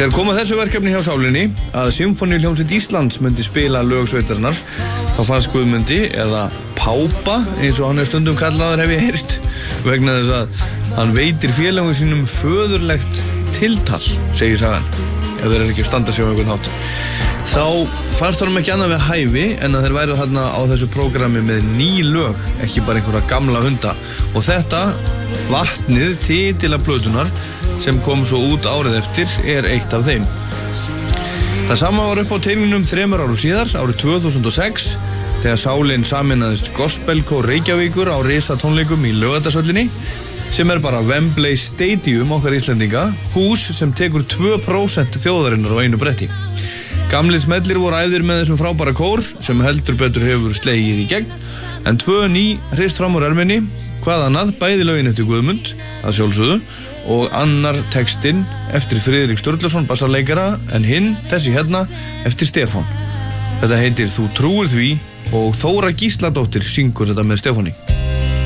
Þegar kom að þessu verkefni hjá sálinni að Sinfóníuhljómsveit Íslands myndi spila lög sveitarinnar, þá fannst Guðmundi, eða Pápa, eins og hann stundum kallaður hef ég heyrt, vegna þess að hann veitir félögum sínum föðurlegt tiltal, segir sagan, ef þeir ekki standa sig á einhvern hátt. Þá fannst honum ekki annað við hæfi en að þeir væru þarna á þessu prógrami með ný lög, ekki bara einhverja gamla hunda. Og þetta, Vatnið, titill af plötunar, sem kom svo út árið eftir, eitt af þeim. Það sama var upp á teningnum 3 árum síðar, árið 2006, þegar Sálin sameinaðist Gospelkór Reykjavíkur á risatónleikum í Laugardalshöllinni, sem bara Wembley Stadium okkar Íslendinga, hús sem tekur 2% þjóðarinnar á einu bretti. Gamlir smellir voru æðir með þessum frábæra kór, sem heldur betur hefur slegið í gegn, en 2 ný hrist fram úr erminni, hvað annað, bæði lögin eftir Guðmund, að sjálfsögðu, og annar textinn eftir Friðrik Sturluson, bassarleikara, en hinn, þessi hérna, eftir Stefán. Þetta heitir Þú trúir því og Þóra Gísladóttir syngur þetta með Stefáni.